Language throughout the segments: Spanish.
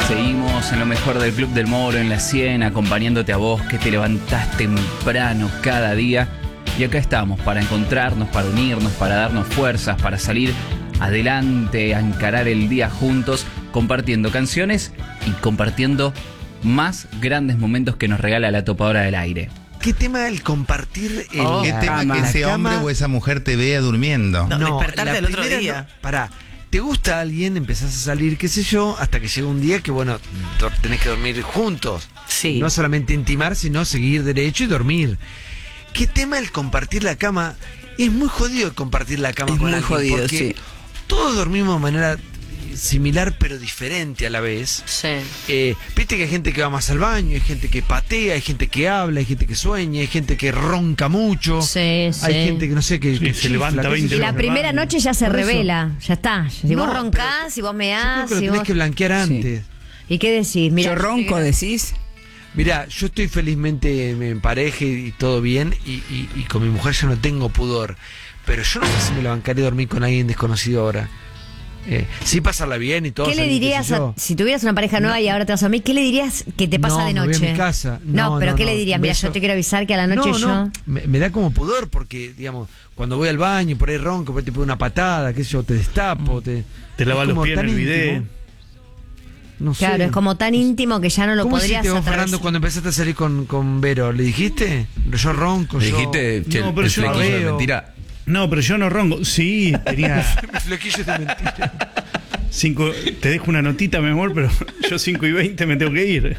Seguimos en lo mejor del Club del Moro, en la 100, acompañándote a vos que te levantás temprano cada día. Y acá estamos para encontrarnos, para unirnos, para darnos fuerzas, para salir adelante, a encarar el día juntos, compartiendo canciones y compartiendo más grandes momentos que nos regala la topadora del aire. ¿Qué tema el compartir el ¿Qué tema que ese hombre o esa mujer te vea durmiendo? No, despertarte el otro día. Pará, te gusta alguien, empezás a salir, qué sé yo, hasta que llega un día que, bueno, tenés que dormir juntos. Sí. No solamente intimar, sino seguir derecho y dormir. ¿Qué tema el compartir la cama? Es muy jodido compartir la cama Es con muy alguien, jodido, porque sí. todos dormimos de manera similar pero diferente a la vez. Sí. Viste que hay gente que va más al baño, hay gente que patea, hay gente que habla, hay gente que sueña, hay gente que ronca mucho. Sí, Hay sí. gente que no sé, que se levanta 20 Y la veces. primera noche ya se Por eso. revela, ya está. Si No, vos roncás, si vos Yo meás, creo que lo si tenés vos... que blanquear antes. ¿Y qué decís? Mira, Yo ronco, decís. Mirá, yo estoy felizmente en pareja y todo bien, y con mi mujer ya no tengo pudor. Pero yo no sé si me la bancaré dormir con alguien desconocido ahora. Sí, pasarla bien y todo. ¿qué le salir, dirías qué sé yo. si tuvieras una pareja nueva y ahora te vas a dormir? ¿Qué le dirías que te pasa No, de me voy a noche? mi casa. No, pero ¿qué le dirías? Mira, beso. yo te quiero avisar que a la noche No, me da como pudor porque, digamos, cuando voy al baño, por ahí ronco, por ahí te pongo una patada, qué sé yo, te destapo. Te es lavas los como pies en tan el bidet. íntimo. No sé. Claro, es como tan íntimo que ya no lo ¿Cómo podrías hiciste vos, atravesar. Fernando, cuando empezaste a salir con Vero? ¿Le dijiste? Yo ronco, ¿Le yo... dijiste que No, pero el yo flequillo de veo. mentira? No, pero yo no ronco. Sí, tenía Mi flequillo de mentira. 5. Te dejo una notita, mi amor, pero yo 5:20 me tengo que ir.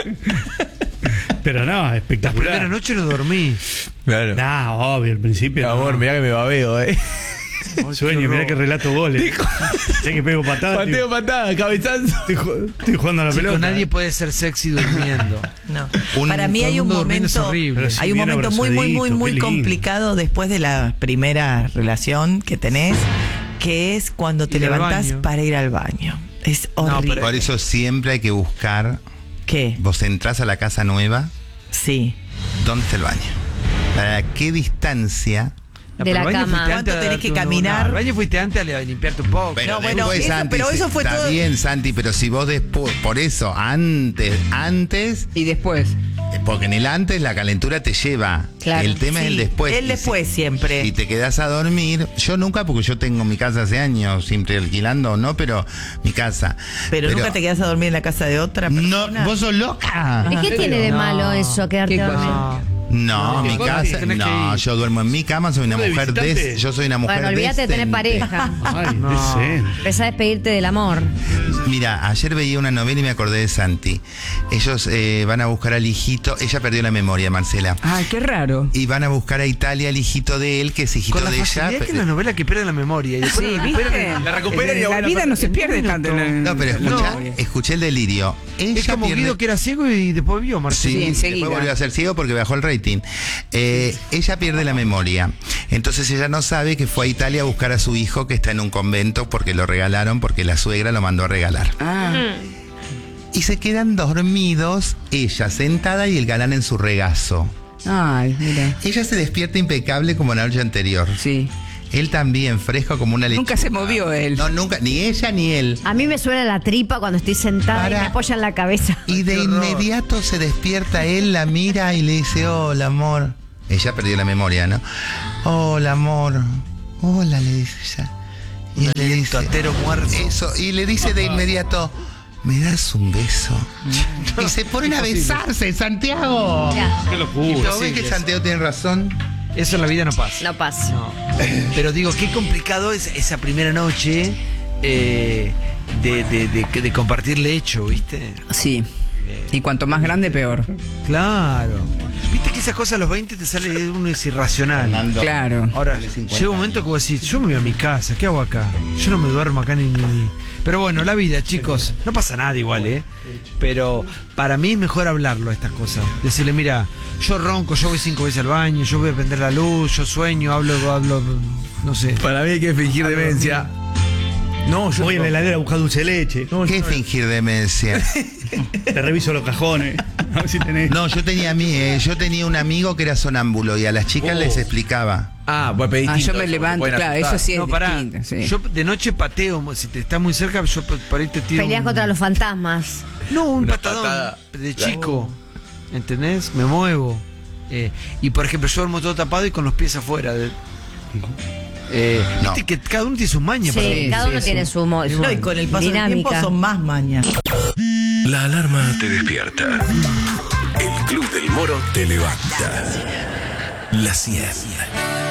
Pero no, La espectacular. primera noche no dormí. Claro. Nah, obvio, al principio. Mi amor, no. mirá que me babeo, Sueño, mirá que relato goles. Sé que pego patadas. Pateo, patada, cabezazo. Estoy jugando a la Chico, pelota. nadie puede ser sexy durmiendo. No. Un- Para mí todo hay el un mundo durmiendo es momento, horrible. Pero sí, hay un bien momento muy abrazadito, qué lindo. complicado después de la primera relación que tenés, que es cuando te Ir al levantás baño. para ir al baño. Es horrible. pero- Por eso siempre hay que buscar. ¿Qué? Vos entrás a la casa nueva, Sí. ¿dónde está el baño? ¿Para qué distancia? No, De pero la al baño cama. fuiste antes ¿Cuánto de tenés que darte caminar? al baño fuiste antes a limpiarte un poco. Pero No, bueno, después, eso- Santi, pero eso fue está todo- bien, Santi, pero si vos después, por eso, antes, Y después. porque en el antes la calentura te lleva. Claro. El tema es el Sí, después. el Y después siempre. Si te quedás a dormir, yo nunca, porque yo tengo mi casa hace años, siempre alquilando, ¿no? Pero mi casa. Pero nunca te quedás a dormir en la casa de otra No, persona. vos sos loca. ¿Y qué tiene de No. malo eso, quedarte ¿Qué a dormir? No. No, mi vos casa, tenés que no, ir. yo duermo en mi cama, soy una ¿De mujer visitante? yo soy una mujer Bueno, olvídate de tener decente. pareja. Ay, No. decente. Empezá a despedirte del amor. Mira, ayer veía una novela y me acordé de Santi. Ellos van a buscar al hijito, ella perdió la memoria, Marcela. Ay, qué raro. Y van a buscar a Italia al hijito de él, que es hijito Con la de ella. facilidad que en la novela que pierden la memoria. Y después Sí, la ¿viste? recuperan. La recuperan y La ahora vida no se en pierde un tanto. en No, pero escucha, No. escuché el delirio. Ella Es como pierde- Guido que era ciego y después vio, Marcelo. Sí, enseguida. después volvió a ser ciego porque bajó el rating. Ella pierde la memoria. Entonces ella no sabe que fue a Italia a buscar a su hijo que está en un convento porque lo regalaron, porque la suegra lo mandó a regalar. Y se quedan dormidos, ella sentada y el galán en su regazo. Ay, mira. Ella se despierta impecable como la noche anterior. Sí. Él también, fresco como una lechuga. Nunca se movió él. No, nunca, ni ella ni él. A mí me suena la tripa cuando estoy sentada y Para. me apoya en la cabeza. Y de qué horror. inmediato se despierta él, la mira y le dice, hola, amor. Ella perdió la memoria, ¿no? Hola, amor. Hola, le dice ella. Y él le dice, Atero muerto. eso, y le dice de inmediato, ¿me das un beso? Y se ponen a besarse, Santiago. Ya, Qué ¿Y locura. no ves que Santiago tiene razón? Eso en la vida no pasa. no pasa. No. Pero digo, qué complicado es esa primera noche de compartir lecho, ¿viste? Sí. Y cuanto más grande, peor. Claro. Viste que esas cosas a los 20 te sale uno es irracional. Claro. Ahora, llega un momento que vos decís, yo me voy a mi casa, ¿qué hago acá? Yo no me duermo acá ni. Pero bueno, la vida, chicos, no pasa nada igual, ¿eh? Pero para mí es mejor hablarlo, estas cosas. Decirle, mira, yo ronco, yo voy 5 veces al baño, yo voy a prender la luz, yo sueño, hablo, no sé. Para mí hay que fingir demencia. No, yo voy a la heladera a buscar dulce de leche. No, ¿Qué yo fingir demencia? te reviso los cajones. A ver si tenés. No, yo tenía un amigo que era sonámbulo y a las chicas les explicaba. Ah, pues pedí Yo me levanto, claro, eso sí es No, pará. distinto. Sí. Yo de noche pateo, si te estás muy cerca, yo por ahí te tiro. Peleas contra los fantasmas. No, un Una patadón patada. de chico. ¿Entendés? Me muevo. Y por ejemplo, yo duermo todo tapado y con los pies afuera. No. Viste que cada uno tiene sus mañas. para Sí, dormir. cada uno sí, tiene sí. su modo. No, y con el paso del tiempo son más mañas. La alarma te despierta. El Club del Moro te levanta. La 100.